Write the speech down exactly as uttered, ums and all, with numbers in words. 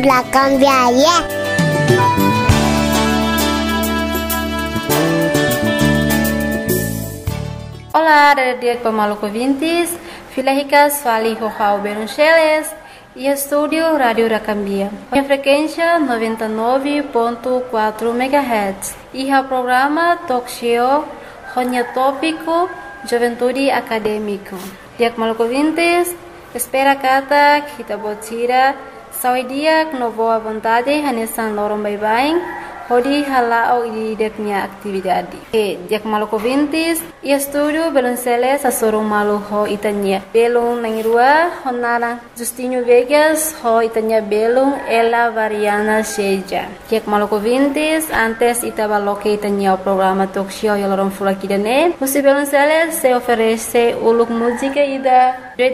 La cambiaria. Olá, dia pemaluco ouvintes, Filahicas fali Rojao Beruncheles e estúdio Rádio Racambia. A frequência noventa e nove ponto quatro megahertz e o programa Talk Show Ronya Tópico Juventude Acadêmico. Dia pemaluco ouvintes, espera kata kita botira saudia no boa vontade hanesan lorong bye-bye. Hodi halao di deknya aktividade. E dia maluco ouvintes, e estúdio Belonceles a sorong malu ho itanya. Belong nangirua honara Justinho Vegas ho itanya belong ela variana seja. Dia maluco ouvintes, antes itabaloke itanya o programa talk show yalorong fulakidane. Musi Belonceles se oferece uluk música ida